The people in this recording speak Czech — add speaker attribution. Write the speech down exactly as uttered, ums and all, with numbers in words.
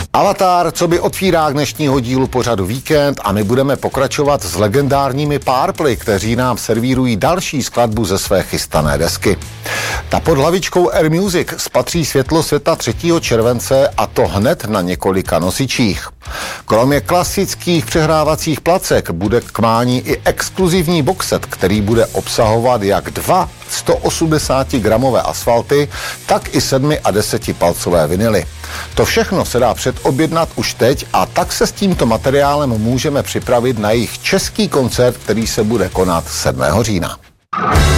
Speaker 1: Avatar, co by otvírák dnešního dílu pořadu Víkend a my budeme pokračovat s legendárními Purple, kteří nám servírují další skladbu ze své chystané desky. Ta pod hlavičkou Air Music spatří světlo světa třetího července a to hned na několika nosičích. Kromě klasických přehrávacích placek bude k mání i exkluzivní boxset, který bude obsahovat jak dva sto osmdesát gramové asfalty, tak i sedmi a desetipalcové vinily. To všechno se dá předobjednat už teď a tak se s tímto materiálem můžeme připravit na jejich český koncert, který se bude konat sedmého října.